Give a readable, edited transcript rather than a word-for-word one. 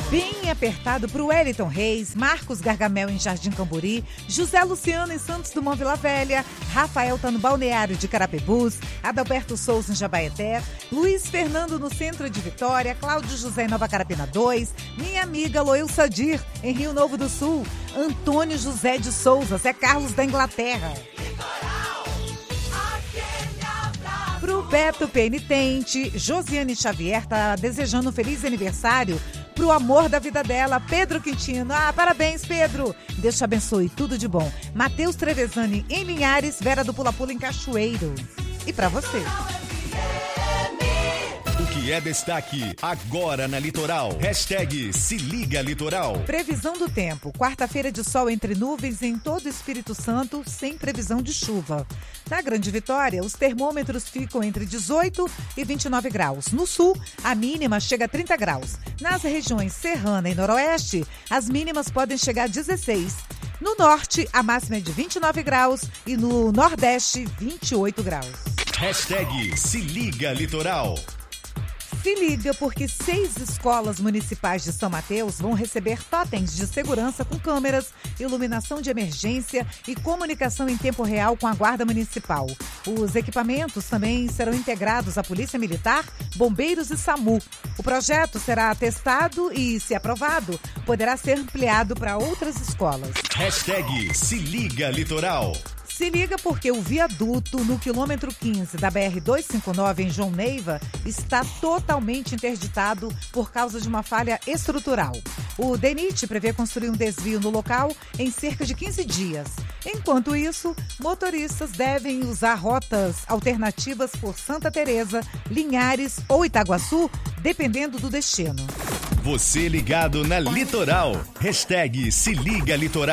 Bem apertado para o Wellington Reis, Marcos Gargamel em Jardim Camburi, José Luciano em Santos Dumont Vila Velha, Rafael tá no Balneário de Carapebus, Adalberto Souza em Jabaeté, Luiz Fernando no Centro de Vitória, Cláudio José em Nova Carapina 2, minha amiga Loel Sadir em Rio Novo do Sul, Antônio José de Souza, Zé Carlos da Inglaterra. Pro Beto Penitente, Josiane Xavier tá desejando um feliz aniversário pro amor da vida dela, Pedro Quintino. Parabéns, Pedro. Deus te abençoe, tudo de bom. Matheus Trevezani em Linhares, Vera do Pula Pula em Cachoeiro. E pra você. O que é destaque agora na Litoral. Hashtag Se Liga Litoral. Previsão do tempo. Quarta-feira de sol entre nuvens em todo o Espírito Santo, sem previsão de chuva. Na Grande Vitória, os termômetros ficam entre 18 e 29 graus. No sul, a mínima chega a 30 graus. Nas regiões Serrana e Noroeste, as mínimas podem chegar a 16. No norte, a máxima é de 29 graus e no Nordeste, 28 graus. Hashtag Se Liga Litoral. Se liga, porque 6 escolas municipais de São Mateus vão receber totens de segurança com câmeras, iluminação de emergência e comunicação em tempo real com a Guarda Municipal. Os equipamentos também serão integrados à Polícia Militar, Bombeiros e SAMU. O projeto será testado e, se aprovado, poderá ser ampliado para outras escolas. Hashtag Se Liga Litoral. Se liga, porque o viaduto no quilômetro 15 da BR-259 em João Neiva está totalmente interditado por causa de uma falha estrutural. O DENIT prevê construir um desvio no local em cerca de 15 dias. Enquanto isso, motoristas devem usar rotas alternativas por Santa Teresa, Linhares ou Itaguaçu, dependendo do destino. Você ligado na Litoral. Hashtag Se Liga Litoral.